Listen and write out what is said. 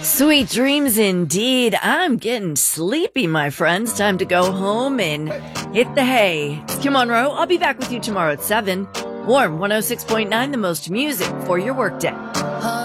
Sweet dreams indeed. I'm getting sleepy, my friends. Time to go home and hit the hay. It's Kim Monroe. I'll be back with you tomorrow at 7. Warm 106.9, the most music for your workday.